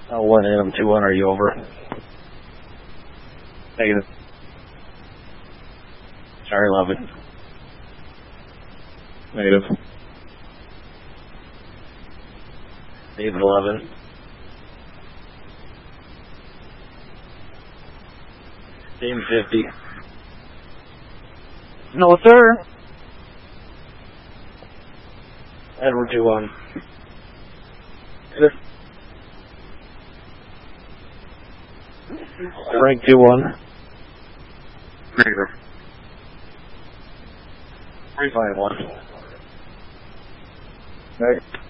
1 Adam 2-1, are you over? Negative. Sorry, 11. Negative. David 11. Dame 50. No, sir. Edward 2-1. Frank 2-1. Negative. 3-5-1. Negative.